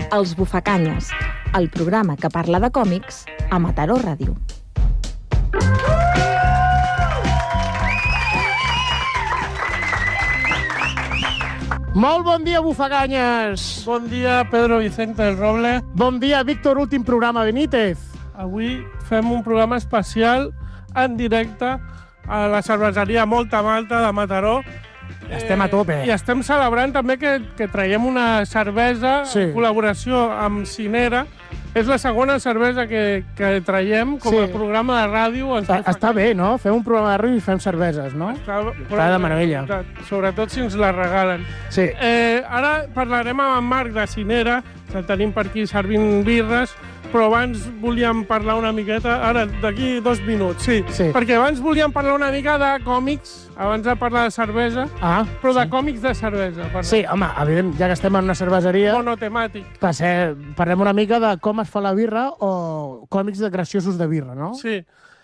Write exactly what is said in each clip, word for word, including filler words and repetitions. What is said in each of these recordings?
Els Bufacanyes, el programa que parla de còmics a Mataró Ràdio. Molt bon dia, Bufacanyes! Bon dia, Pedro Vicente del Roble. Bon dia, Víctor, últim programa Benítez. Avui fem un programa especial en directe a la cerveseria Molta Malta de Mataró. Estem a tope. I estem celebrant també que, que traiem una cervesa sí. en col·laboració amb Cinera. És la segona cervesa que, que traiem com a sí. programa de ràdio. Està, està bé, no? Fem un programa de ràdio i fem cerveses, no? Està, està de meravella. Sobretot si ens la regalen. Sí. Eh, ara parlarem amb en Marc de Cinera, que tenim per aquí servint birres, però abans volíem parlar una miqueta, ara, d'aquí dos minuts, sí. sí. Perquè abans volíem parlar una mica de còmics, abans de parlar de cervesa, ah, però sí. de còmics de cervesa. Parlem. Sí, home, evident, ja que estem en una cerveseria... Monotemàtic. Passer, parlem una mica de com es fa la birra o còmics de graciosos de birra, no? Sí.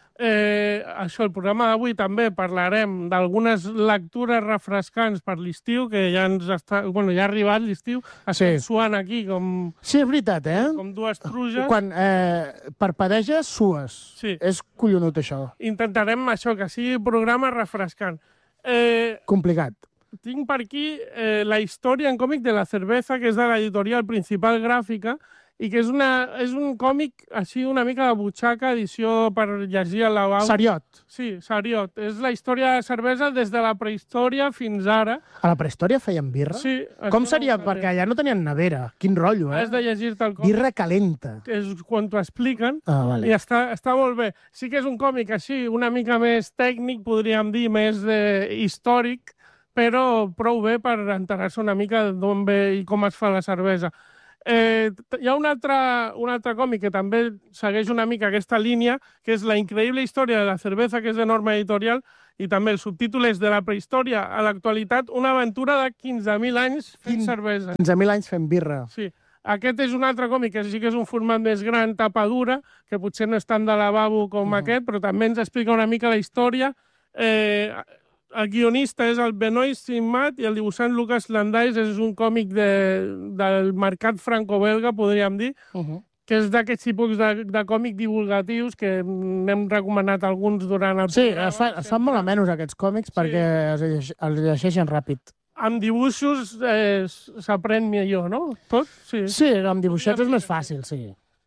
Eh, això, el programa d'avui també parlarem d'algunes lectures refrescants per l'estiu, que ja ens està... Bueno, ja ha arribat l'estiu, estem sí. suant aquí com... Sí, és veritat, eh? Com dues truges. Quan eh, parpadeges, sues. Sí. És collonut, això. Intentarem això, que sigui programa refrescant. Eh, Complicat. Tinc per aquí eh, la història en còmic de la cerveza, que és de l'editorial Principal Gràfica, i que és, una, és un còmic així una mica de butxaca, edició per llegir al lavabo. Seriot. Sí, seriot. És la història de la cervesa des de la prehistòria fins ara. A la prehistòria feien birra? Sí. Com seria? No perquè allà no tenien nevera. Quin rotllo, eh? Has de llegir-te el còmic. Birra calenta. És quan t'ho expliquen. Ah, vale. I està, està molt bé. Sí que és un còmic així, una mica més tècnic, podríem dir, més eh, històric, però prou bé per enterar-se una mica d'on ve i com es fa la cervesa. Eh, hi ha un altre, un altre còmic que també segueix una mica aquesta línia, que és La increïble història de la cerveza, que és de Norma Editorial, i també el subtítol és De la prehistòria a l'actualitat, una aventura de quinze mil anys fent Quin... cervesa. quinze mil anys fent birra. Sí. Aquest és un altre còmic, que sí que és un format més gran, tapa dura, que potser no és tant de lavabo com uh-huh. aquest, però també ens explica una mica la història. Eh, el guionista és el Benoît Simmat i el dibuixant Lucas Landais és un còmic de, del mercat franco-belga, podríem dir, uh-huh. que és d'aquests tipus de, de còmic divulgatius que n'hem recomanat alguns durant el sí, programa. Sí, es, fa, es fan molt a menys aquests còmics sí. perquè els, els llegeixen ràpid. Amb dibuixos eh, s'aprèn millor, no? Tot? Sí, sí amb dibuixets és més fàcil, sí.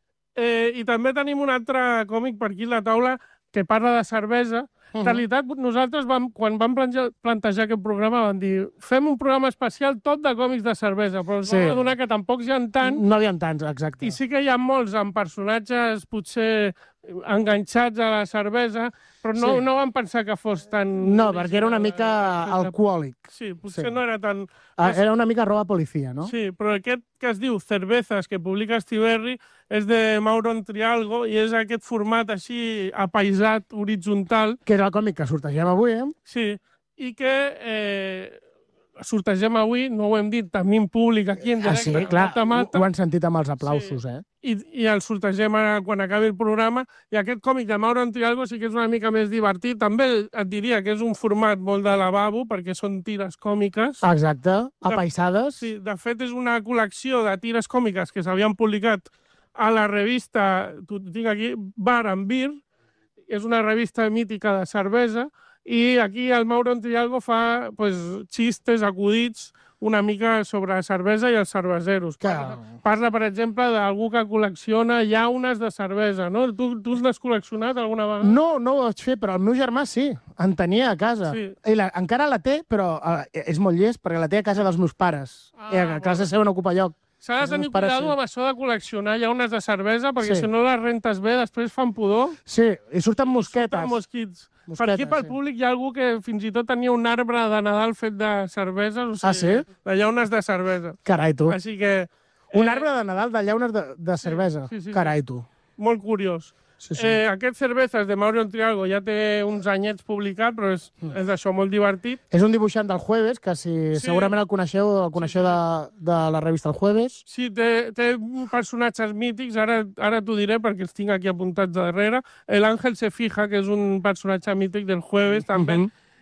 Eh, I també tenim un altre còmic per aquí a la taula que parla de cervesa. En realitat, nosaltres, vam, quan vam plantejar aquest programa, vam dir fem un programa especial tot de còmics de cervesa, però ens sí. vam adonar que tampoc hi ha tant. No hi ha tants, exacte. I sí que hi ha molts amb personatges potser enganxats a la cervesa, però no, sí. no vam pensar que fos tan... No, perquè era una mica alcohòlic. Sí, potser sí. no era tan... Ah, era una mica roba policia, no? Sí, però aquest que es diu Cervezas, que publica Estiberri, és de Mauro Trialgo i és aquest format així apaisat, horitzontal. Que era el còmic que sortegem avui, eh? Sí, i que... Eh, sortegem avui, no ho hem dit, tenim públic aquí en directe. Ah, sí, clar, Malta, Malta. Ho han sentit amb els aplausos, sí. eh? I, I el sortegem quan acabi el programa. I aquest còmic de Mauro Trialgo sí que és una mica més divertit. També et diria que és un format molt de lavabo, perquè són tires còmiques. Exacte, apaisades. De, sí, de fet és una col·lecció de tires còmiques que s'havien publicat a la revista, t'ho tinc aquí, Bar and Beer, és una revista mítica de cervesa, i aquí el Mauro Trialgo fa pues, xistes, acudits, una mica sobre la cervesa i els cerveseros. Parla, parla per exemple, d'algú que col·lecciona llaunes de cervesa, no? Tu, tu l'has col·leccionat alguna vegada? No, no ho vaig fer, però el meu germà sí, en tenia a casa. Sí. I la, encara la té, però eh, és molt llest, perquè la té a casa dels meus pares. Ah, I a casa seva no ocupa lloc. S'ha de tenir cuidado amb això de col·leccionar llaunes de cervesa, perquè sí. si no les rentes bé, després fan pudor. Sí, i surten mosquetes. Surten mosquits. Mosquetes, per aquí, pel sí. públic, hi ha algú que fins i tot tenia un arbre de Nadal fet de cervesa, o sigui, ah, sí? de llaunes de cervesa. Carai, tu. Així que... Eh... Un arbre de Nadal de llaunes de, de cervesa. Sí, sí, sí, Carai, tu. Molt curiós. Sí, sí. Eh, aquest Cervezas de Mauro Trialgo ja té uns anyets publicat, però és, mm. és d'això molt divertit. És un dibuixant del Jueves, que si sí. segurament el coneixeu, el coneixeu sí. de, de la revista El Jueves. Sí, té, té personatges mítics, ara, ara t'ho diré perquè els tinc aquí apuntats darrere. El Ángel se fija, que és un personatge mític del Jueves, també. Mm -hmm.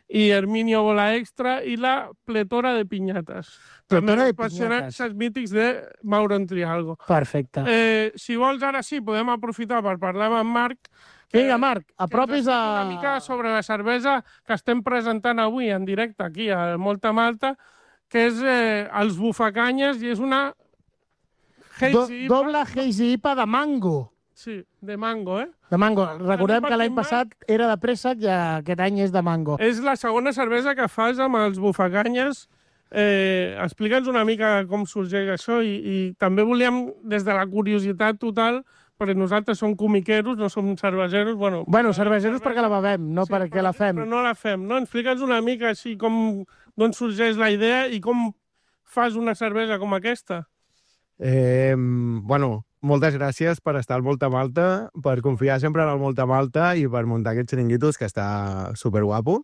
i Herminio Bola Extra i la Pletora de Piñates. Pletora de Els personatges Piñates. mítics de Mauro Entrialgo. Perfecte. Eh, si vols, ara sí, podem aprofitar per parlar amb en Marc. Vinga, Marc, apropis a... Una mica sobre la cervesa que estem presentant avui en directe aquí a Molta Malta, que és eh, els bufacanyes i és una Do, hazy I P A. doble Hazy I P A de mango. Sí, de mango, eh? De mango. Recordem Anem que l'any per passat era de préssec i aquest any és de mango. És la segona cervesa que fas amb els bufacanyes. Eh, Explica'ns una mica com sorgeix això i, i també volíem, des de la curiositat total, perquè nosaltres som comiqueros, no som cerveseros. Bueno, Bueno, cerveseros perquè la bevem, no sí, perquè però, la fem. Però no la fem, no? Explica'ns una mica així com d'on sorgeix la idea i com fas una cervesa com aquesta. Eh, bueno, moltes gràcies per estar al Molta Malta, per confiar sempre en el Molta Malta i per muntar aquests xiringuitos, que està superguapo.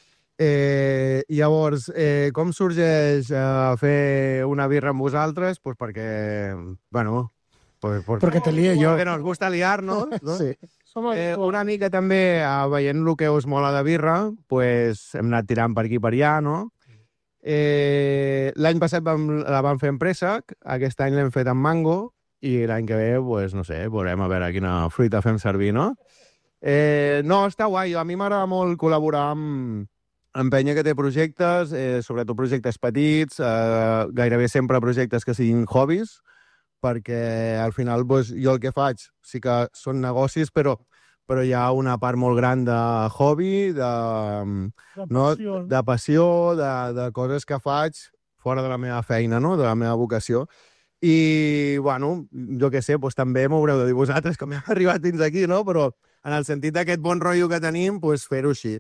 Eh, llavors, eh, com sorgeix eh, fer una birra amb vosaltres? Pues perquè, bueno... Pues, pues, Perquè te lié jo. Perquè nos gusta liar-nos, no? Sí. Som Eh, una mica també, eh, veient el que us mola de birra, pues, hem anat tirant per aquí i per allà, no? Eh, L'any passat vam, la vam fer en préssec, aquest any l'hem fet amb mango, i l'any que ve, pues, no sé, veurem a veure quina fruita fem servir, no? Eh, no, està guai. A mi m'agrada molt col·laborar amb, amb penya que té projectes, eh, sobretot projectes petits, eh, gairebé sempre projectes que siguin hobbies, perquè al final doncs, jo el que faig sí que són negocis, però, però hi ha una part molt gran de hobby, de, De no, passió. de passió, de, de coses que faig fora de la meva feina, no? De la meva vocació. I, bueno, jo què sé, doncs, també m'haureu de dir vosaltres com hem arribat fins aquí, no? Però en el sentit d'aquest bon rotllo que tenim, doncs, fer-ho així.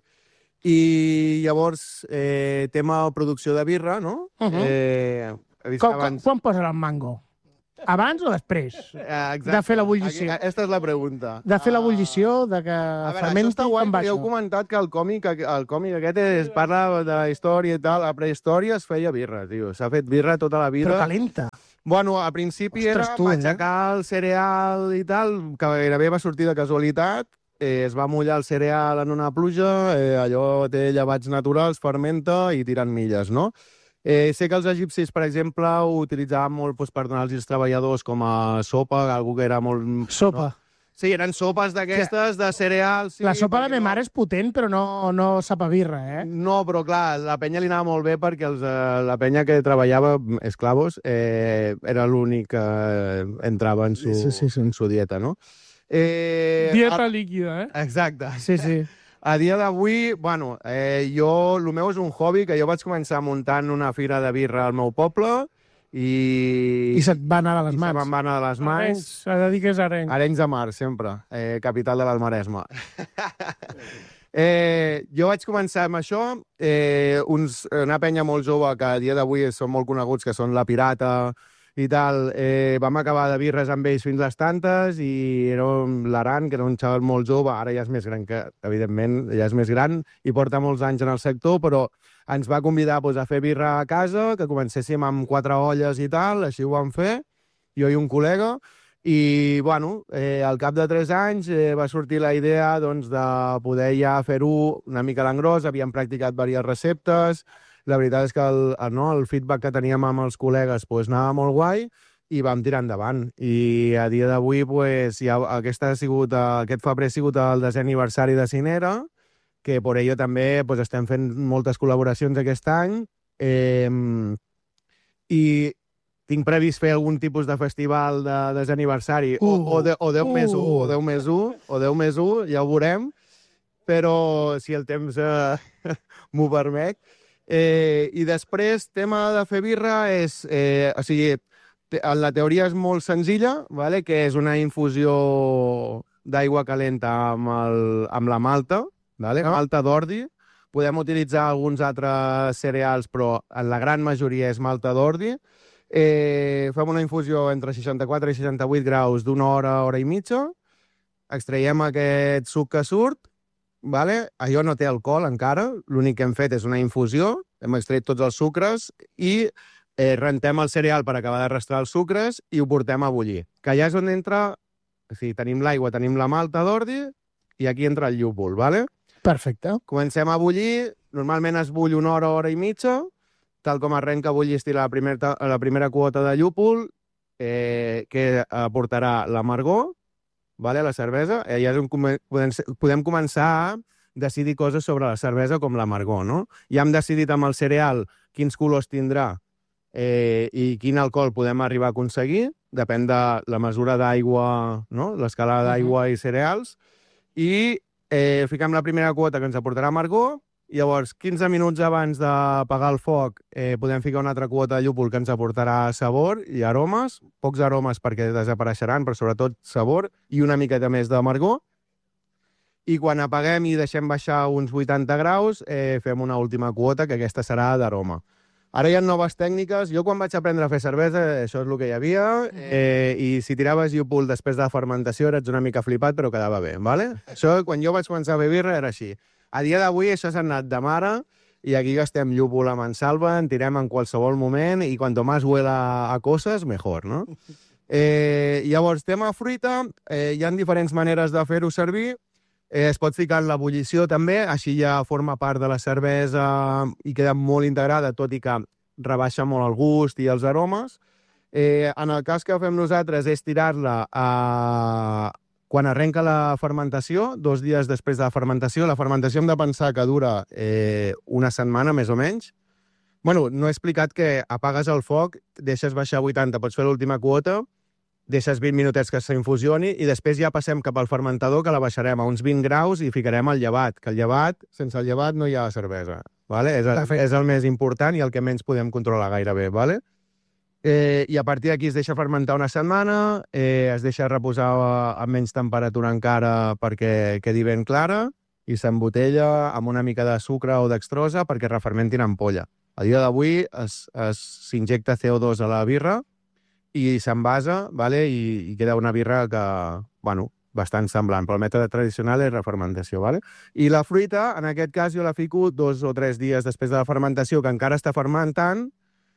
I llavors, eh, tema producció de birra, no? Uh -huh. eh, he vist Com, que abans... Quan posen el mango? Abans o després? Eh, exacte. De fer l'ebullició. Aquí- Aquesta és la pregunta. De fer Ah, l'ebullició, de que A veure, això fermenti està guai, com perquè heu baixo. comentat que el còmic, el còmic aquest es parla de la història i tal. A prehistòria es feia birra, tio. S'ha fet birra tota la vida. Però calenta. Bueno, al principi Ostres, era tu, eh? matxacar el cereal i tal, que gairebé va sortir de casualitat. Eh, es va mullar el cereal en una pluja, eh, allò té llevats naturals, fermenta i tirant milles, no? Eh, sé que els egipcis, per exemple, ho utilitzaven molt doncs, per donar als treballadors com a sopa, algú que era molt... Sopa. No? Sí, eren sopes d'aquestes de cereal. Sí, La sopa de perquè ma no- mare és potent, però no, no sap a birra, eh? No, però clar, la penya li anava molt bé perquè els, eh, la penya que treballava, esclavos, eh, era l'únic que eh, entrava en su, Sí, sí, sí. en su dieta, no? Eh, Dieta a, líquida, eh? exacte. Sí, sí. A dia d'avui, bueno, eh, jo, el meu és un hobby que jo vaig començar muntant una fira de birra al meu poble i... I se't va anar de les i se mans. me'n va anar de les mans. Arenys, s'ha de dir que és Arenys. Arenys de Mar, sempre. Eh, capital de l'Almaresme. eh, jo vaig començar amb això. Eh, uns, una penya molt jove que a dia d'avui són molt coneguts, que són La Pirata i tal. Eh, vam acabar de birres amb ells fins les tantes i era l'Aran, que era un xaval molt jove, ara ja és més gran, que evidentment ja és més gran i porta molts anys en el sector, però ens va convidar doncs, a fer birra a casa, que comencéssim amb quatre olles i tal, així ho vam fer, jo i un col·lega, i, bueno, eh, al cap de tres anys eh, va sortir la idea doncs, de poder ja fer-ho una mica a l'engròs, havíem practicat diverses receptes, la veritat és que el, el, no, el feedback que teníem amb els col·legues doncs, anava molt guai i vam tirar endavant. I a dia d'avui doncs, ja, aquest, ha sigut, aquest febrer ha sigut el desè aniversari de Cinera, que per ello també doncs, estem fent moltes col·laboracions aquest any eh, i tinc previst fer algun tipus de festival de desè aniversari uh, o, o, de, o deu més u, uh. o deu més u, o deu més u, ja ho veurem, però si el temps eh, m'ho permet. Eh, I després, tema de fer birra és... Eh, o sigui, te, la teoria és molt senzilla, vale? Que és una infusió d'aigua calenta amb, el, amb la malta, vale? Malta d'ordi. Podem utilitzar alguns altres cereals, però en la gran majoria és malta d'ordi. Eh, fem una infusió entre seixanta-quatre i seixanta-vuit graus d'una hora, hora i mitja. Extraiem aquest suc que surt. Vale? Allò no té alcohol encara, l'únic que hem fet és una infusió, hem extret tots els sucres i eh, rentem el cereal per acabar d'arrastrar els sucres i ho portem a bullir. Que allà és on entra, o sigui, tenim l'aigua, tenim la malta d'ordi i aquí entra el llúpol, vale? Perfecte. Comencem a bullir, normalment es bull una hora, hora i mitja, tal com arrenca a bullir la, primer, la primera quota de llúpol, eh, que aportarà l'amargor, vale, la cervesa, eh, ja és un, podem, podem començar a decidir coses sobre la cervesa com l'amargor, no? Ja hem decidit amb el cereal quins colors tindrà eh, i quin alcohol podem arribar a aconseguir, depèn de la mesura d'aigua, no? L'escala d'aigua i cereals, i eh, fiquem la primera quota que ens aportarà amargor. Llavors, quinze minuts abans d'apagar el foc, eh, podem ficar una altra quota de llúpol que ens aportarà sabor i aromes, pocs aromes perquè desapareixeran, però sobretot sabor i una miqueta més d'amargor. I quan apaguem i deixem baixar uns vuitanta graus, eh, fem una última quota, que aquesta serà d'aroma. Ara hi ha noves tècniques. Jo quan vaig aprendre a fer cervesa, això és el que hi havia, eh, i si tiraves llúpol després de la fermentació eres una mica flipat, però quedava bé, ¿vale? Això, quan jo vaig començar a fer birra, era així. A dia d'avui això s'ha anat de mare i aquí gastem llúpol a mansalva, en tirem en qualsevol moment i quanto más huela a coses, mejor, no? Eh, llavors, tema fruita, eh, hi ha diferents maneres de fer-ho servir. Eh, es pot ficar en l'ebullició també, així ja forma part de la cervesa i queda molt integrada, tot i que rebaixa molt el gust i els aromes. Eh, en el cas que fem nosaltres és tirar-la a... quan arrenca la fermentació, dos dies després de la fermentació. La fermentació hem de pensar que dura eh, una setmana, més o menys. Bueno, no he explicat que apagues el foc, deixes baixar a vuitanta, pots fer l'última quota, deixes vint minutets que s'infusioni i després ja passem cap al fermentador, que la baixarem a uns vint graus i ficarem el llevat, que el llevat, sense el llevat no hi ha cervesa. Vale? És, el, és el més important i el que menys podem controlar gairebé. Vale? Eh, I a partir d'aquí es deixa fermentar una setmana, eh, es deixa reposar a menys temperatura encara perquè quedi ben clara i s'embotella amb una mica de sucre o dextrosa perquè refermentin ampolla. A dia d'avui s'injecta C O dos a la birra i s'envasa, vale? I, i queda una birra que, bueno, bastant semblant, però el mètode tradicional és refermentació. Vale? I la fruita, en aquest cas, jo la fico dos o tres dies després de la fermentació, que encara està fermentant,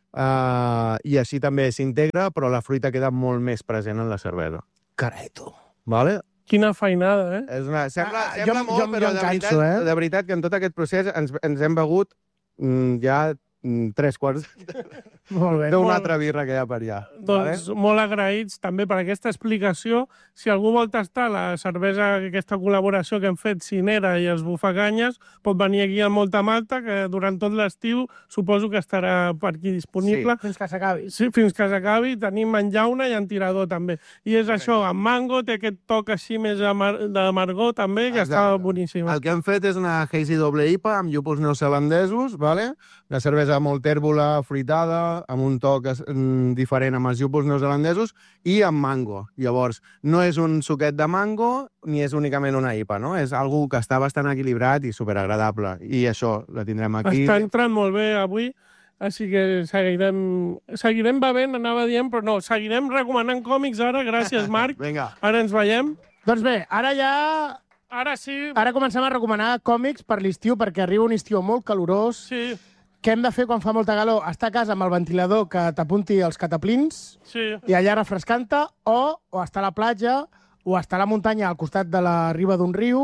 Uh, i així també s'integra, però la fruita queda molt més present en la cervesa. Carai, tu. Vale? Quina feinada, eh? És una... Sembla, Ah, sembla jo- molt, jo- però jo em de, canso, veritat, eh? de veritat que en tot aquest procés ens, ens hem begut mm, ja mm, tres quarts Molt bé. d'una molt- altra birra que hi ha per allà. Doncs molt agraïts també per aquesta explicació. Si algú vol tastar la cervesa, aquesta col·laboració que hem fet, Cinera i els Bufacanyes, pot venir aquí al Molta Malta, que durant tot l'estiu suposo que estarà per aquí disponible. Fins que s'acabi. Sí, fins que s'acabi. Tenim en llauna i en tirador també. I és això, amb mango, té aquest toc així més amar d'amargor també, que Exacte. està boníssima. El que hem fet és una hazy doble I P A amb llúpols neozelandesos, vale? Una cervesa molt tèrbola, fruitada, amb un toc mm, diferent amb els llúpols neozelandesos i amb mango. Llavors, no és un suquet de mango ni és únicament una I P A, no? És algo que està bastant equilibrat i superagradable. I això, la tindrem aquí. Està entrant molt bé avui, així que seguirem, seguirem bevent, anava dient, però no, seguirem recomanant còmics ara. Gràcies, Marc. Vinga. Ara ens veiem. Doncs bé, ara ja... Ara sí, Ara comencem a recomanar còmics per l'estiu, perquè arriba un estiu molt calorós. sí, Què hem de fer quan fa molta calor? Estar a casa amb el ventilador que t'apunti els cataplins sí. i allà refrescant-te, o, o estar a la platja, o estar a la muntanya al costat de la riba d'un riu,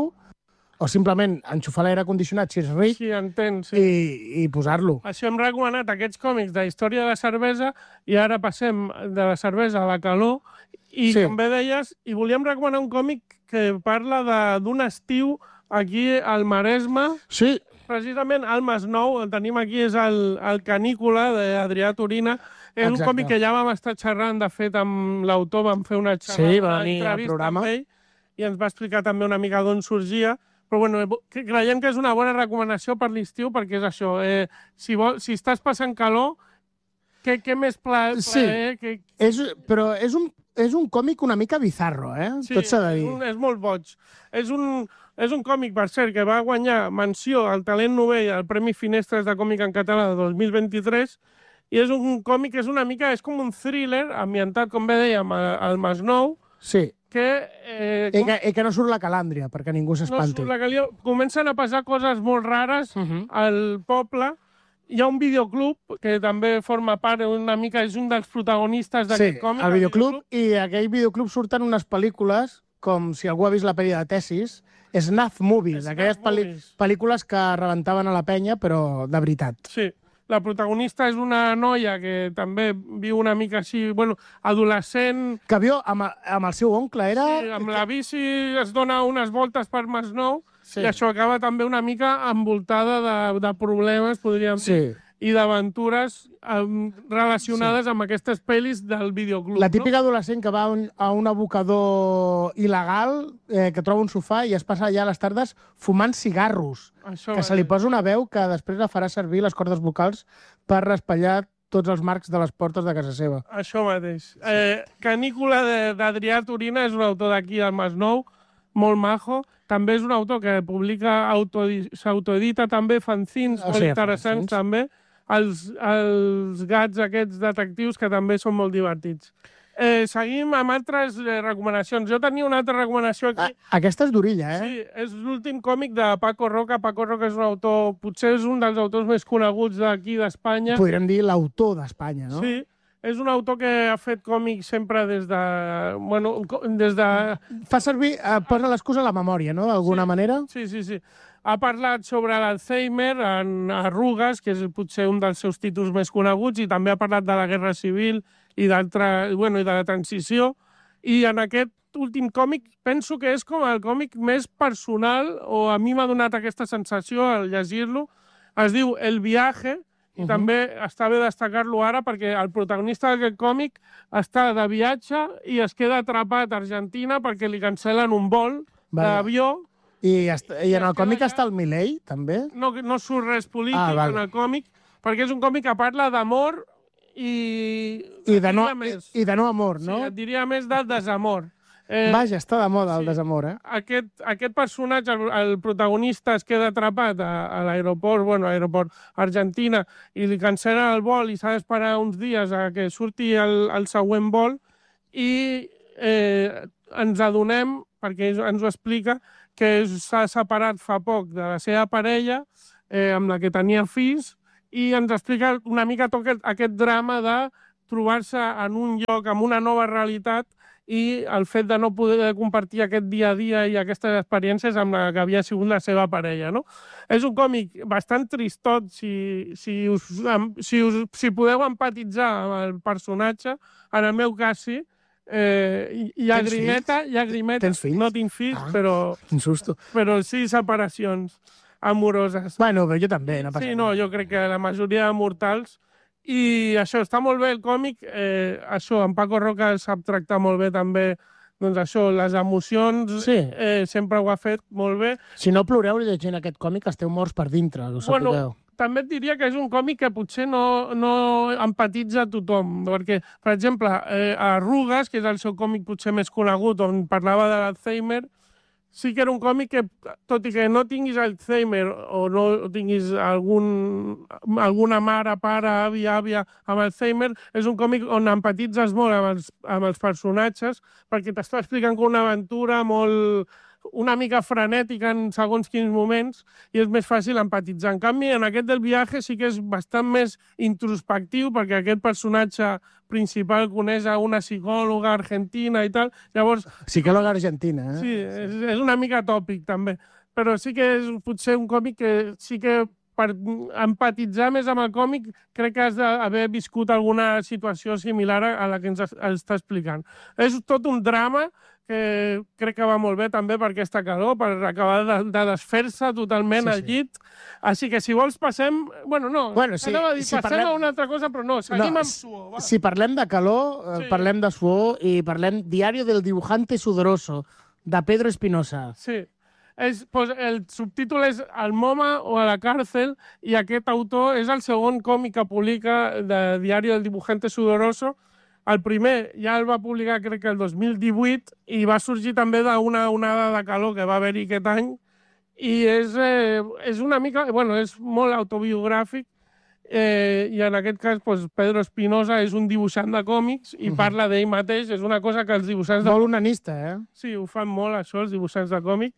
o simplement enxufar l'aire condicionat, si és ric, Sí, entenc, sí. i, i posar-lo. Això hem recomanat aquests còmics de història de la cervesa i ara passem de la cervesa a la calor i, Sí. com bé deies, i volíem recomanar un còmic que parla de- d'un estiu aquí al Maresme. Sí, Precisament al Masnou, el tenim aquí, és el, el Canícula d'Adrià Turina. És un Exacte. còmic que ja vam estar xerrant, de fet, amb l'autor vam fer una xerrada, Sí, va una venir al entrevista programa. amb ell, i ens va explicar també una mica d'on sorgia. Però bueno, que creiem que és una bona recomanació per l'estiu, perquè és això, eh, si, vol, si estàs passant calor, què, què més pla, plaer, Sí. que, és, però és un, és un còmic una mica bizarro, eh? Sí, Tot s'ha de és, dir. un, és molt boig. És un, és un còmic, per cert, que va guanyar menció al Talent Novell al Premi Finestres de Còmic en Català de dos mil vint-i-tres, i és un còmic que és una mica, és com un thriller ambientat, com bé dèiem, al, al Masnou, Sí, que... Eh, i que, i que no surt la calàndria, perquè ningú no s'espanti. surt la calia, comencen a passar coses molt rares Uh -huh. al poble. Hi ha un videoclub que també forma part, una mica, és un dels protagonistes Sí, d'aquest còmic. el videoclub, i aquell videoclub surten unes pel·lícules com si algú ha vist la pel·li de Tesis, snuff movies, Snuff aquelles pel·li movies. pel·lícules que rebentaven a la penya, però de veritat. Sí. La protagonista és una noia que també viu una mica així, bueno, adolescent... Que viu amb, amb el seu oncle, era... Sí, amb la bici es dona unes voltes per Masnou Sí. i això acaba també una mica envoltada de, de problemes, podríem Sí. dir, i d'aventures um, relacionades sí. amb aquestes pel·lis del videoclub. La típica adolescent que va a un, a un abocador il·legal, eh, que troba un sofà i es passa allà a les tardes fumant cigarros, no? Això que se li posa una veu que després la farà servir les cordes vocals per raspallar tots els marcs de les portes de casa seva. Això mateix. Sí. Eh, Canícula d'Adrià Turina és un autor d'aquí al Masnou, molt majo. També és un autor que publica, s'autoedita també fanzins O molt sigui, interessants, fanzins. també. Els, els gats aquests detectius que també són molt divertits. Eh, seguim amb altres eh, recomanacions. Jo tenia una altra recomanació aquí. Ah, aquesta és d'orilla, eh? Sí, és l'últim còmic de Paco Roca. Paco Roca és un autor, potser és un dels autors més coneguts d'aquí d'Espanya. Podríem dir l'autor d'Espanya, no? Sí, és un autor que ha fet còmics sempre des de... Bueno, des de... Fa servir, eh, posa l'excusa a la memòria, no?, d'alguna Sí. manera. Sí, sí, sí. Ha parlat sobre l'Alzheimer en Arrugues, que és potser un dels seus títols més coneguts, i també ha parlat de la Guerra Civil i d'altra, bueno, i de la transició. I en aquest últim còmic penso que és com el còmic més personal, o a mi m'ha donat aquesta sensació al llegir-lo. Es diu El viaje, i uh -huh. també està bé destacar-lo ara perquè el protagonista d'aquest còmic està de viatge i es queda atrapat a Argentina perquè li cancel·len un vol Vale. d'avió. I, est- I en I el es còmic queda està el Milei, també? No, no surt res polític Ah, ah, val. en el còmic, perquè és un còmic que parla d'amor i... I de, no, diria i, més. i de no amor, no? Sí, et diria més de desamor. Eh, Vaja, està de moda el sí. desamor, eh? aquest, aquest personatge, el, el protagonista, es queda atrapat a, a l'aeroport, bueno, a l'aeroport Argentina, i li cancel·len el vol i s'ha d'esperar uns dies a que surti el, el següent vol, i eh, ens adonem, perquè ens ho explica, que s'ha separat fa poc de la seva parella, eh, amb la que tenia fills, i ens explica una mica tot aquest, aquest drama de trobar-se en un lloc amb una nova realitat i el fet de no poder compartir aquest dia a dia i aquestes experiències amb la que havia sigut la seva parella, no? És un còmic bastant tristot, si, si, us, si, us, si podeu empatitzar amb el personatge. En el meu cas, sí. Eh, llagrimeta, llagrimeta. Tens fills? No tinc fills, Ah. però, Quin susto. però sí separacions amoroses. Bueno, però jo també, no passa Sí, no, jo crec que la majoria de mortals. I això, està molt bé el còmic. Eh, això, en Paco Roca sap tractar molt bé també, doncs això, les emocions. Sí. Eh, sempre ho ha fet molt bé. Si no ploreu llegint aquest còmic, esteu morts per dintre, ho sapigueu. Bueno, també et diria que és un còmic que potser no, no empatitza a tothom, perquè, per exemple, eh, Arrugues, que és el seu còmic potser més conegut, on parlava de l'Alzheimer, sí que era un còmic que, tot i que no tinguis Alzheimer o no tinguis algun, alguna mare, pare, àvia, àvia amb Alzheimer, és un còmic on empatitzes molt amb els, amb els personatges, perquè t'està explicant com una aventura molt... una mica frenètica en segons quins moments, i és més fàcil empatitzar. En canvi, en aquest del viatge sí que és bastant més introspectiu, perquè aquest personatge principal coneix a una psicòloga argentina i tal. Llavors, Psicòloga argentina, eh? sí, és, és una mica tòpic, també. Però sí que és potser un còmic que sí que per empatitzar més amb el còmic crec que has d'haver viscut alguna situació similar a la que ens està explicant. És tot un drama que crec que va molt bé també per aquesta calor, per acabar de, de desfer-se totalment Sí, al sí. llit. Així que si vols passem... Bueno, no, Bueno, sí, anava a dir, si passem parlem- a una altra cosa, però no, seguim No, amb suor. Va. Si parlem de calor, eh, Sí. parlem de suor i parlem Diario del dibujante sudoroso, de Pedro Espinosa. Sí. És, pues, el subtítol és El Moma o a la càrcel, i aquest autor és el segon còmic que publica de Diario del dibujante sudoroso. El primer ja el va publicar crec que el dos mil divuit i va sorgir també d'una onada de calor que va haver-hi aquest any, i és, eh, és una mica... Bueno, és molt autobiogràfic, eh, i en aquest cas pues, Pedro Espinosa és un dibuixant de còmics i Mhm. parla d'ell mateix. És una cosa que els dibuixants de Molt onanista, eh? Sí, ho fan molt, això, els dibuixants de còmic.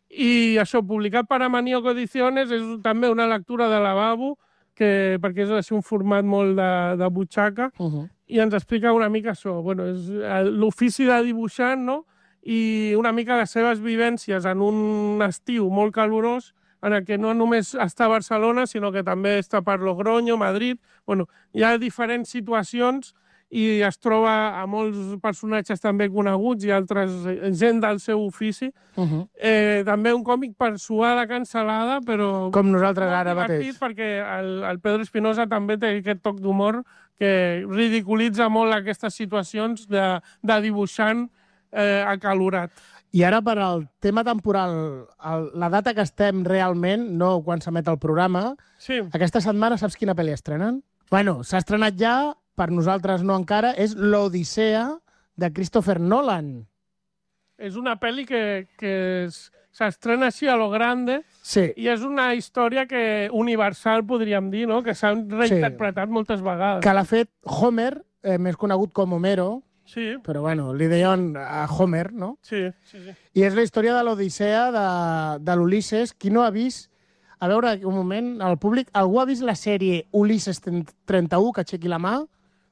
I això, publicat per Amaníaco Ediciones, és també una lectura de lavabo, que, perquè és així un format molt de, de butxaca, Uh -huh. i ens explica una mica això. Bueno, és l'ofici de dibuixant, no? i una mica les seves vivències en un estiu molt calorós, en el que no només està a Barcelona, sinó que també està per Logroño, Madrid... Bueno, hi ha diferents situacions i es troba a molts personatges també coneguts i altres gent del seu ofici. Uh -huh. eh, també un còmic per suar de cansalada, però... Com nosaltres ara mateix. Perquè el, el Pedro Espinosa també té aquest toc d'humor que ridiculitza molt aquestes situacions de, de dibuixant eh, acalorat. I ara, per al tema temporal, el, la data que estem realment, no quan s'emet el programa, sí. Aquesta setmana saps quina pel·li estrenen? Bueno, s'ha estrenat ja, per nosaltres no encara, és l'Odissea de Christopher Nolan. És una pel·li que, que s'estrena així a lo grande, sí. I és una història que universal, podríem dir, no? Que s'ha reinterpretat sí. moltes vegades. Que l'ha fet Homer, eh, més conegut com Homero, sí. Però bueno, li deien a Homer, no? Sí, sí, sí. I és la història de l'Odissea de, de l'Ulisses. Qui no ha vist... A veure, un moment, al públic, algú ha vist la sèrie Ulisses trenta-u, que aixequi la mà?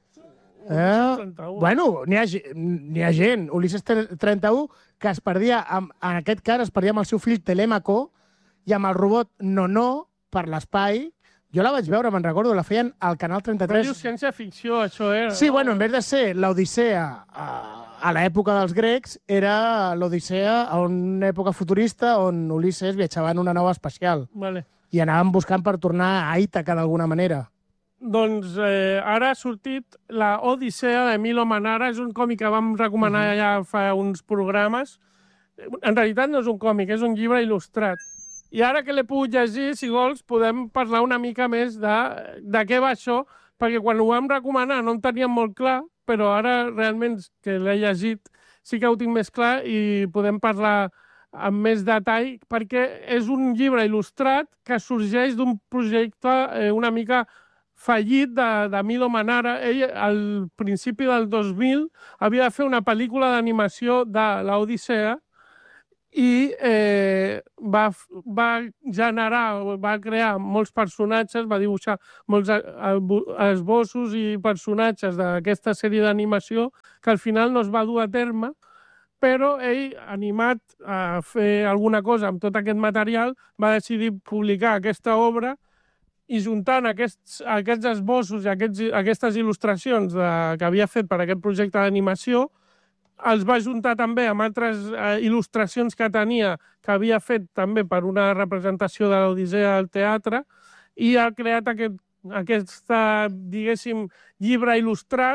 Eh? Bueno, n'hi ha, n'hi ha gent. Ulisses trenta-u, que es perdia, amb, en aquest cas, es perdia amb el seu fill Telèmaco i amb el robot Nono per l'espai. Jo la vaig veure, me'n recordo, la feien al Canal trenta-tres. Però diu ciència-ficció, això era. Sí, no? Bueno, en vez de ser l'Odissea a, a l'època dels grecs, era l'Odissea a una època futurista on Ulisses viatjava en una nau espacial. Vale. I anàvem buscant per tornar a Ítaca d'alguna manera. Doncs eh, ara ha sortit la Odissea de Milo Manara. És un còmic que vam recomanar uh -huh. ja fa uns programes. En realitat no és un còmic, és un llibre il·lustrat. I ara que l'he pogut llegir, si vols, podem parlar una mica més de, de què va això, perquè quan ho vam recomanar no en teníem molt clar, però ara realment que l'he llegit sí que ho tinc més clar i podem parlar amb més detall, perquè és un llibre il·lustrat que sorgeix d'un projecte eh, una mica fallit de, de Milo Manara. Ell, al principi del dos mil, havia de fer una pel·lícula d'animació de l'Odissea, i eh, va, va generar, va crear molts personatges, va dibuixar molts esbossos i personatges d'aquesta sèrie d'animació que al final no es va dur a terme, però ell, animat a fer alguna cosa amb tot aquest material, va decidir publicar aquesta obra i juntant aquests, aquests esbossos i aquests, aquestes il·lustracions de, que havia fet per aquest projecte d'animació, els va juntar també amb altres eh, il·lustracions que tenia, que havia fet també per una representació de l'Odissea al teatre, i ha creat aquest, aquest diguéssim, llibre il·lustrat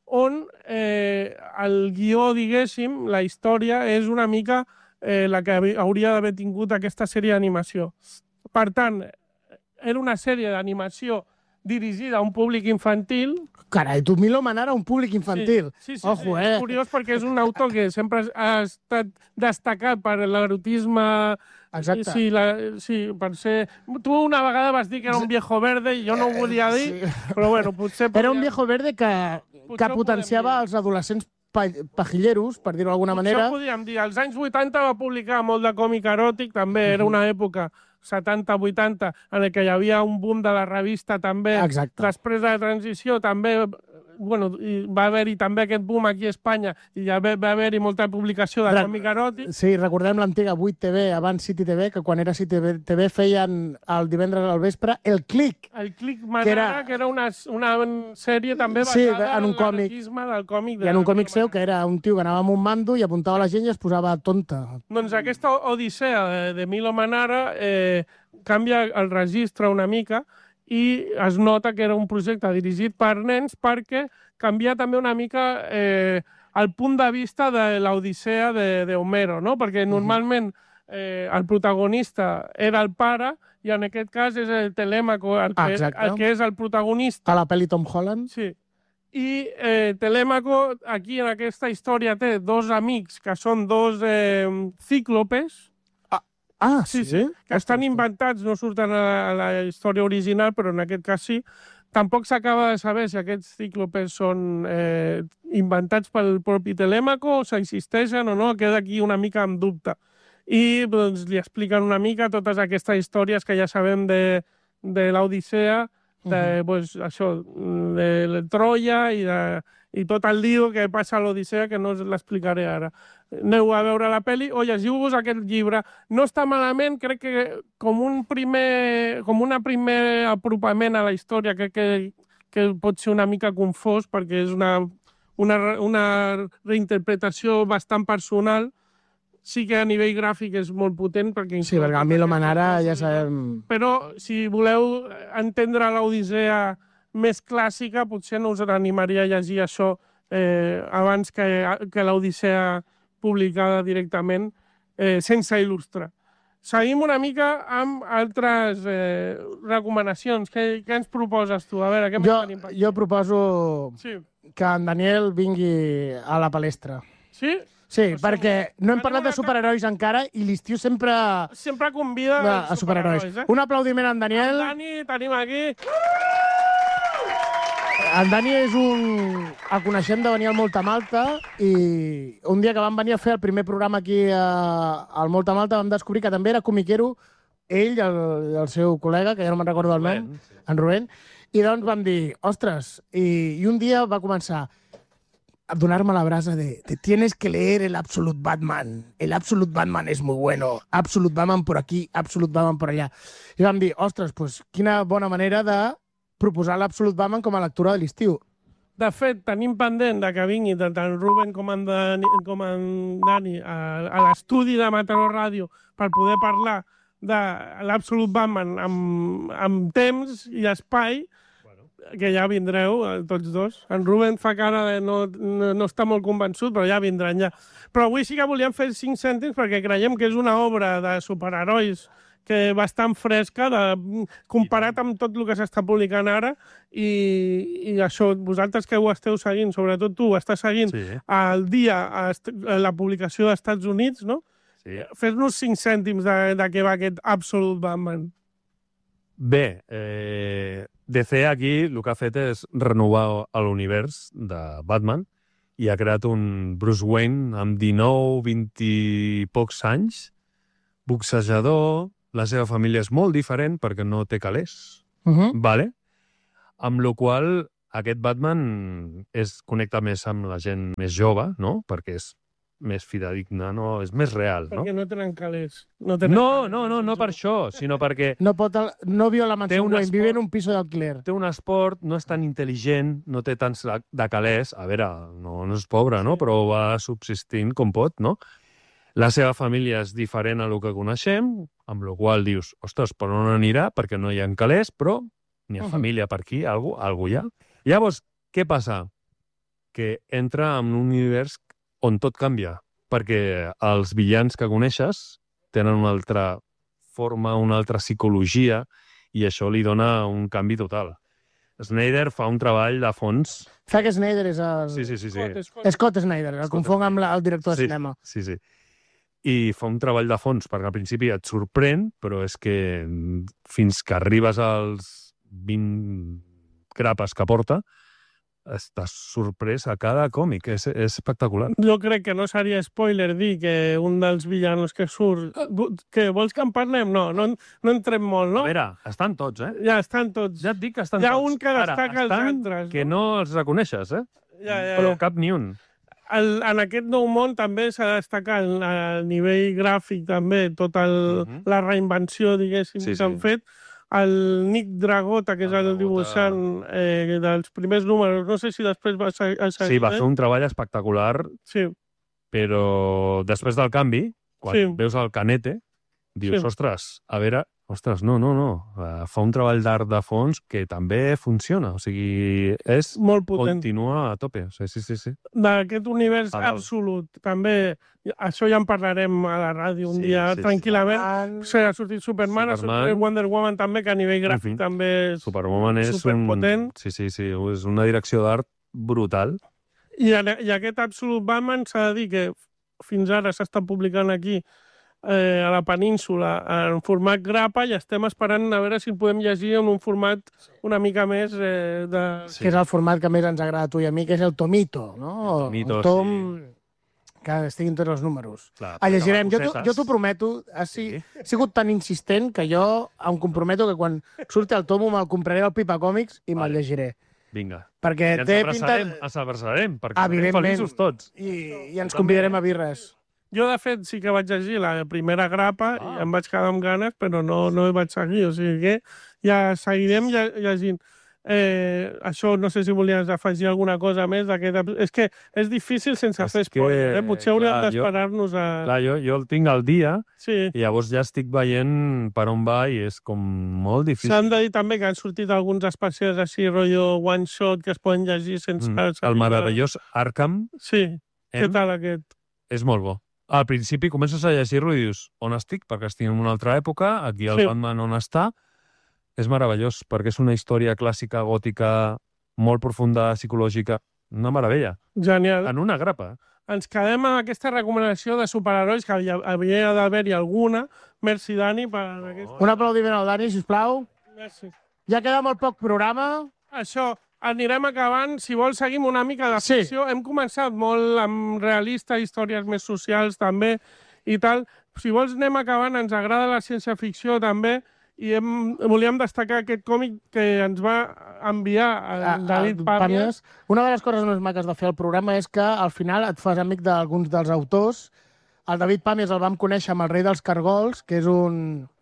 on eh, el guió, diguéssim, la història, és una mica eh, la que hauria d'haver tingut aquesta sèrie d'animació. Per tant, era una sèrie d'animació dirigida a un públic infantil. Carai, tu Milo Manara, un públic infantil. Sí, sí, sí, Ojo, sí. eh? És curiós perquè és un autor que sempre ha estat destacat per l'erotisme. Exacte. Sí, la, sí, per ser... Tu una vegada vas dir que era un viejo verde i jo no ho volia dir, sí. Però bueno, potser... Era un viejo verde que, que potenciava els adolescents pajilleros, per dir-ho d'alguna manera. Això podríem dir. Als anys vuitanta va publicar molt de còmic eròtic, també era una època setanta vuitanta, en què hi havia un boom de la revista també. Exacte. Després de la transició també bueno, va haver-hi també aquest boom aquí a Espanya i ja va haver-hi molta publicació de còmic eròtic. Sí, recordem l'antiga vuit T V, abans City T V, que quan era City T V feien el divendres al vespre el Clic. El Clic Manara, que era, que era una, una sèrie també basada sí, en un en l'anarquisme del còmic. I en un còmic seu, que era un tio que anava amb un mando i apuntava la gent i es posava tonta. Doncs aquesta Odissea de, de Milo Manara eh, canvia el registre una mica i es nota que era un projecte dirigit per nens perquè canvia també una mica eh, el punt de vista de l'Odissea de, de Homero, no? Perquè normalment eh, el protagonista era el pare i en aquest cas és el Telèmaco, el que, el que és el protagonista. A la pel·li Tom Holland. Sí. I eh, Telèmaco aquí en aquesta història té dos amics que són dos eh, cíclopes. Ah, sí, sí. Que estan inventats, no surten a la història original, però en aquest cas sí. Tampoc s'acaba de saber si aquests cíclopes són eh, inventats pel propi Telèmaco o s'existeixen o no, queda aquí una mica en dubte. I doncs, li expliquen una mica totes aquestes històries que ja sabem de, de l'Odissea, de, uh -huh. pues, això, de, de Troia i de, i tot el lío que passa a l'Odissea, que no us l'explicaré ara. Aneu a veure la pel·li o llegiu-vos aquest llibre. No està malament, crec que com un primer, com una primer apropament a la història, crec que, que pot ser una mica confós, perquè és una, una, una reinterpretació bastant personal. Sí que a nivell gràfic és molt potent. Perquè sí, perquè el Milo Manara ja sabem... Però si voleu entendre l'Odissea més clàssica, potser no us animaria a llegir això eh, abans que, que l'Odissea publicada directament, eh, sense il·lustrar. Seguim una mica amb altres eh, recomanacions. Què, què ens proposes tu? A veure, què jo, tenim per aquí? Jo proposo sí. que en Daniel vingui a la palestra. Sí? Sí, Això perquè no hem parlat de superherois encara i l'estiu sempre... Sempre convida a, a superherois. superherois eh? Un aplaudiment a en Daniel. En Dani, tenim aquí. En Dani és un... El coneixem de venir al Molta Malta i un dia que vam venir a fer el primer programa aquí a... al Molta Malta vam descobrir que també era comiquero ell i el, el seu col·lega, que ja no me'n recordo el nom, sí. en Rubén, i doncs vam dir, ostres, i, i un dia va començar a donar-me la brasa de te tienes que leer el Absolute Batman. El Absolute Batman és muy bueno. Absolute Batman por aquí, Absolute Batman por allà. I vam dir, ostres, pues, quina bona manera de proposar l'Absolute Batman com a lectura de l'estiu. De fet, tenim pendent de que vingui tant en Rubén com en Dani, com en Dani a, a l'estudi de Mataró Ràdio per poder parlar de l'Absolute Batman amb, amb temps i espai, que ja vindreu, tots dos. En Rubén fa cara de no, no, no està molt convençut, però ja vindran ja. Però avui sí que volíem fer cinc cèntims perquè creiem que és una obra de superherois que bastant fresca, de, comparat amb tot el que s'està publicant ara, i, i això, vosaltres que ho esteu seguint, sobretot tu, ho estàs seguint sí. al dia a, a la publicació dels Estats Units, no? Sí. Fes-nos cinc cèntims de, de què va aquest Absolute Batman. Bé, eh, D C aquí el que ha fet és renovar l'univers de Batman i ha creat un Bruce Wayne amb dinou, vint i pocs anys, boxejador, la seva família és molt diferent perquè no té calés, uh-huh. vale? Amb la qual aquest Batman es connecta més amb la gent més jove, no? Perquè és més fidedigne, no? És més real, no? Perquè no tenen calés. No, tenen no, calés. no, no, no per això, sinó perquè... No, pot, no viu a la mansió Wayne, vive en un piso d'alquiler. Té un esport, no és tan intel·ligent, no té tants de calés. A veure, no, no és pobre, no? Però va subsistint com pot, no? La seva família és diferent a el que coneixem, amb la qual dius, ostres, per on anirà? Perquè no hi ha calés, però n'hi ha família per aquí, algú, algú hi ha. Llavors, què passa? Que entra en un univers on tot canvia, perquè els villans que coneixes tenen una altra forma, una altra psicologia, i això li dona un canvi total. Snyder fa un treball de fons... Zack Snyder és el... Sí, sí, sí. sí. Scott, Scott Snyder, el confong amb la, el director de sí, cinema. Sí, sí. I fa un treball de fons, perquè al principi et sorprèn, però és que fins que arribes als vint grapes que porta, estàs sorprès a cada còmic, és, és espectacular. Jo crec que no seria spoiler dir que un dels villanos que surt... Que vols que en parlem? No, no, no entrem molt, no? A veure, estan tots, eh? Ja estan tots. Ja et dic que estan tots. Hi ha tots. un que destaca els altres. Que no els reconeixes, eh? Ja, ja, ja. Però cap ni un. El, en aquest nou món també s'ha de destacar el, el nivell gràfic, també, tota uh-huh. la reinvenció, diguéssim, sí, que han sí. fet. El Nick Dragota, que és el dibuixant eh, dels primers números, no sé si després va seguir... Sí, va fer un treball espectacular, sí. però després del canvi, quan sí. veus el Canete, dius, sí. ostres, a veure, ostres, no, no, no, uh, fa un treball d'art de fons que també funciona, o sigui, és... Molt potent. Continua a tope, o sigui, sí, sí, sí. D'aquest univers absolut, també, això ja en parlarem a la ràdio un sí, dia sí, tranquil·lament, sí. ha sortit Superman, Superman, ha sortit Wonder Woman també, que a nivell gràfic en fi, també és Superwoman és superpotent. Un... Sí, sí, sí, és una direcció d'art brutal. I, I aquest Absolute Batman s'ha de dir que fins ara s'està publicant aquí Eh, a la península en format grapa i estem esperant a veure si el podem llegir en un format una mica més eh, de... Sí. Que és el format que més ens agrada a tu i a mi, que és el tomito, no? El tomito, el tom... sí. Que estiguin tots els números. Clar, el llegirem. Jo t'ho prometo, ha sí. sigut tan insistent que jo em comprometo que quan surti el tomo me'l compraré al Pipa Còmics i me'l llegiré. Vinga. Perquè I ens té abraçarem, pinta... ens abraçarem, perquè serem Evidentment. feliços tots. I, I ens convidarem a birres. Jo, de fet, sí que vaig llegir la primera grapa ah. i em vaig quedar amb ganes, però no, no hi vaig seguir. O sigui que ja seguirem llegint. Eh, això, no sé si volies afegir alguna cosa més d'aquest... És que és difícil sense És fer spoiler, eh? Potser hauríem d'esperar-nos a... Clar, jo, jo el tinc al dia sí. i llavors ja estic veient per on va i és com molt difícil. S'han de dir també que han sortit alguns especials així, rotllo one shot, que es poden llegir sense... Mm, el meravellós Arkham. Sí, em, què tal aquest? És molt bo. Al principi comences a llegir-lo i dius on estic? Perquè estic en una altra època, aquí el sí. Batman on està. És meravellós, perquè és una història clàssica, gòtica, molt profunda, psicològica. Una meravella. Genial. En una grapa. Ens quedem amb aquesta recomanació de superherois, que havia d'haver-hi alguna. Merci, Dani, per aquest... Un aplaudiment al Dani, sisplau. Merci. Ja queda molt poc programa. Això, anirem acabant. Si vols, seguim una mica de ficció. Sí. Hem començat molt amb realista, històries més socials, també, i tal. Si vols, anem acabant. Ens agrada la ciència-ficció, també. I hem, volíem destacar aquest còmic que ens va enviar el David Pàmies. Una de les coses més maques de fer el programa és que al final et fas amic d'alguns dels autors. El David Pàmies el vam conèixer amb El rei dels cargols, que és un,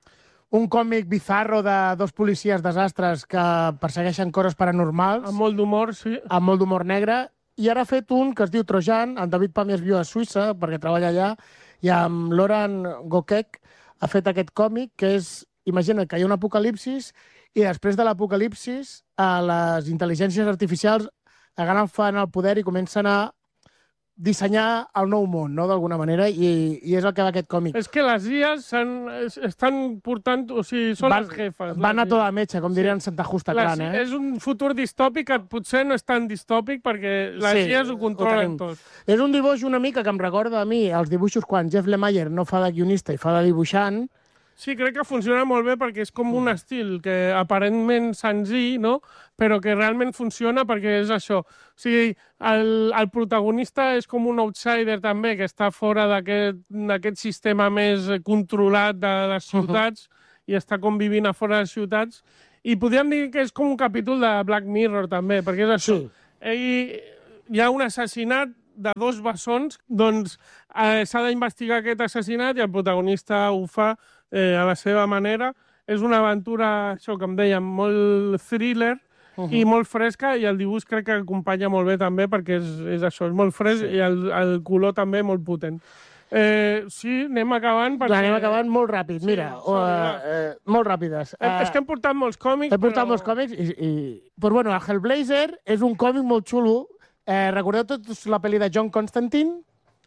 un còmic bizarro de dos policies desastres que persegueixen coses paranormals. Amb molt d'humor, sí. Amb molt d'humor negre. I ara ha fet un que es diu Trojan. El David Pàmies viu a Suïssa, perquè treballa allà, i amb Loran Gokek ha fet aquest còmic, que és... Imagina't que hi ha un apocalipsis i després de l'apocalipsis les intel·ligències artificials agafen el poder i comencen a dissenyar el nou món, no?, d'alguna manera, i, i és el que va aquest còmic. És que les I As estan portant... O sigui, són van, les jefes. Van a toda mecha, com dirien sí. Santa Justa Clan, eh? És un futur distòpic que potser no és tan distòpic perquè les sí, I As ho controlen ho tot. És un dibuix una mica que em recorda a mi els dibuixos quan Jeff Lemire no fa de guionista i fa de dibuixant. Sí, crec que funciona molt bé perquè és com un estil que aparentment senzill, no?, però que realment funciona perquè és això. O sigui, el, el protagonista és com un outsider també, que està fora d'aquest sistema més controlat de les ciutats uh-huh. i està com vivint a fora de les ciutats. I podríem dir que és com un capítol de Black Mirror també, perquè és això. Sí. Ell, hi ha un assassinat de dos bessons, doncs eh, s'ha d'investigar aquest assassinat i el protagonista ho fa Eh, a la seva manera. És una aventura, això que em dèiem, molt thriller uh-huh. i molt fresca, i el dibuix crec que acompanya molt bé també perquè és, és això, és molt fresc sí. i el, el color també molt potent. Eh, sí, anem acabant. Perquè... Anem acabant molt ràpid, sí, mira, sí, uh, uh, molt ràpides. Uh, és que hem portat molts còmics. Hem portat però... molts còmics i... i... Però bueno, el Hellblazer és un còmic molt xulo. Eh, recordeu tots la pel·li de John Constantine?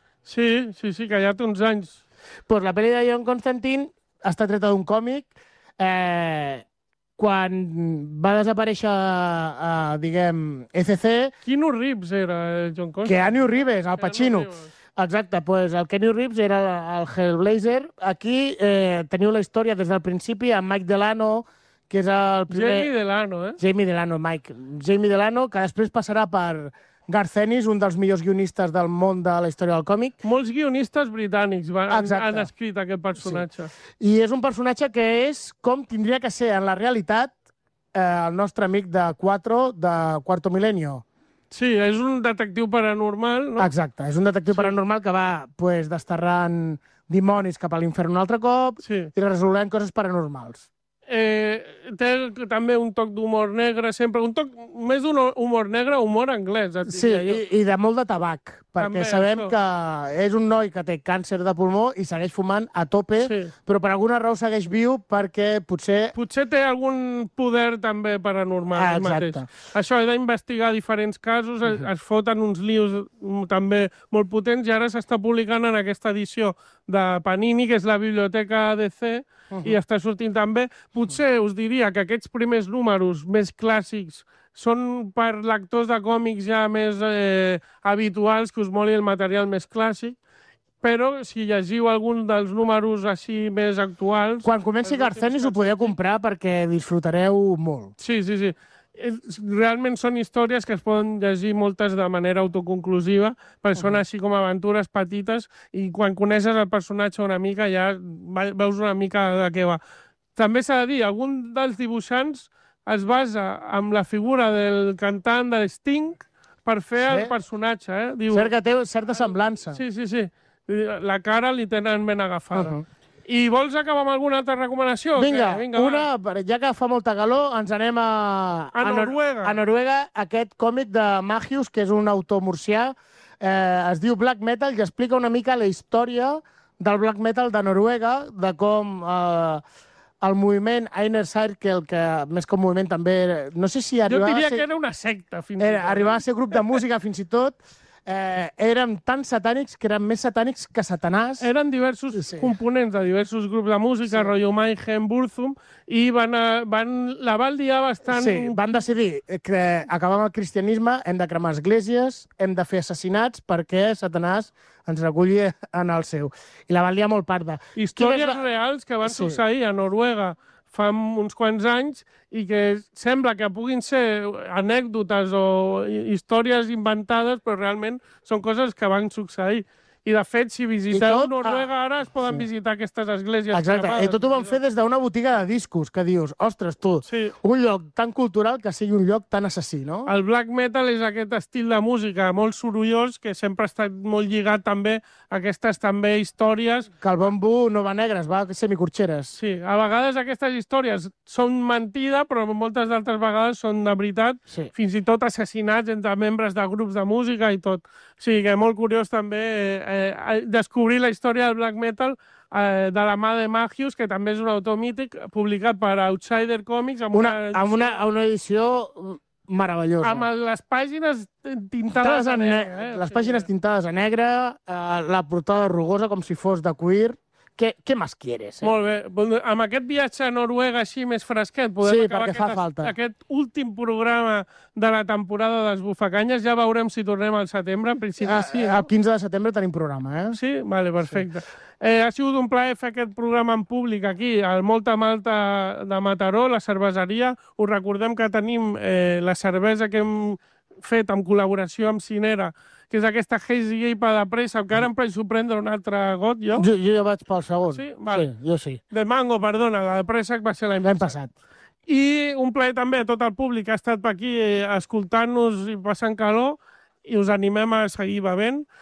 Sí, sí, sí, que ja té uns anys. Pues la pel·li de John Constantine està treta d'un còmic. Eh, quan va desaparèixer, eh, diguem, E C C... Keanu Reeves era John Constantine. Keanu Reeves, el Pacino. Exacte, pues el Keanu Reeves era el Hellblazer. Aquí eh, teniu la història des del principi amb Mike Delano, que és el primer... Jamie Delano, eh? Jamie Delano, Mike. Jamie Delano, que després passarà per... Garth Ennis, un dels millors guionistes del món de la història del còmic. Molts guionistes britànics van, han escrit aquest personatge. Sí. I és un personatge que és com tindria que ser en la realitat eh, el nostre amic de Quattro, de Quarto Milenio. Sí, és un detectiu paranormal, no? Exacte, és un detectiu sí. paranormal que va pues, desterrant dimonis cap a l'infern un altre cop sí. i resolent coses paranormals. Eh, té també un toc d'humor negre, sempre, un toc més d'un humor negre, humor anglès. Sí, i, i de molt de tabac, perquè també, sabem això. Que és un noi que té càncer de pulmó i segueix fumant a tope, sí. però per alguna raó segueix viu perquè potser... Potser té algun poder també paranormal. Ah, exacte. Mateix. Això, he d'investigar diferents casos, es, es foten uns lius també molt potents i ara s'està publicant en aquesta edició de Panini, que és la biblioteca A D C, Uh-huh. i està sortint també. Potser us diria que aquests primers números més clàssics són per lectors de còmics ja més eh, habituals, que us moli el material més clàssic, però si llegiu algun dels números així més actuals... Quan comenci Garth Ennis ho podeu comprar perquè disfrutareu molt. Sí, sí, sí. Realment són històries que es poden llegir moltes de manera autoconclusiva, perquè uh-huh. són així com aventures petites i quan coneixes el personatge una mica ja veus una mica de què va. També s'ha de dir, algun dels dibuixants es basa en la figura del cantant de Sting per fer Sí? el personatge. Eh? Diu, Cert que té certa semblança. sí, sí, sí. La cara li tenen ben agafada. Uh -huh. I vols acabar amb alguna altra recomanació? Vinga, Que- Vinga, una, per- ja que fa molta calor, ens anem a... A Nor- Noruega. A Noruega, aquest còmic de Magius, que és un autor murcià, eh, es diu Black Metal i explica una mica la història del Black Metal de Noruega, de com eh, el moviment Inner Circle, que més que un moviment també... No sé si Jo arribava diria a ser... que era una secta, fins i Era, tot. arribava a ser grup de música, fins i tot. Eh, eren tan satànics que eren més satànics que Satanàs. Eren diversos Sí. sí. components de diversos grups de música, sí. rotllo Mayhem, Burzum, i van, a, van, la van liar bastant... Sí, van decidir que acabar amb el cristianisme, hem de cremar esglésies, hem de fer assassinats perquè Satanàs ens reculli en el seu. I la van liar molt parda. Històries Quina és la- reals que van Sí. succeir a Noruega fa uns quants anys i que sembla que puguin ser anècdotes o hi- històries inventades, però realment són coses que van succeir. I, de fet, si visiteu tot, Noruega ara, es poden sí. visitar aquestes esglésies Exacte, cremades. i tot ho van fer des d'una botiga de discos, que dius, ostres, tu, Sí. un lloc tan cultural que sigui un lloc tan assassí, no? El black metal és aquest estil de música molt sorollós que sempre ha estat molt lligat també a aquestes també històries. Que el bambú no va negre, es va semicorxeres. Sí, a vegades aquestes històries són mentida, però moltes d'altres vegades són de veritat, Sí. fins i tot assassinats entre membres de grups de música i tot. O sigui que molt curiós també eh, eh, descobrir la història del black metal eh, de la mà de Magius, que també és un autor mític, publicat per Outsider Comics, amb Una, una, amb una, amb una edició meravellosa. amb les pàgines tintades Tintades a en negre. negre, Eh? les Sí, pàgines sí. tintades a negre, eh, la portada rugosa com si fos de cuir. Què, què més quieres? Eh? Molt bé. Doncs amb aquest viatge a Noruega així més fresquet podem Sí, acabar perquè fa aquest, falta. aquest últim programa de la temporada dels Bufacanyes. Ja veurem si tornem al setembre. En principi Ah, sí. el quinze de setembre tenim programa, eh? Sí? Vale, perfecte. Sí. Eh, ha sigut un plaer fer aquest programa en públic aquí, al Molta Malta de Mataró, la cerveseria. Us recordem que tenim eh, la cervesa que hem fet en col·laboració amb Cinera, que és aquesta Hazy I P A de pressa, que ara em penso prendre un altre got, jo. Jo, jo ja vaig pel segon. Sí? Vale. Sí, jo sí. De mango, perdona, la de pressa va ser l'any L'any passat. I un plaer també a tot el públic que ha estat per aquí eh, escoltant-nos i passant calor, i us animem a seguir bevent.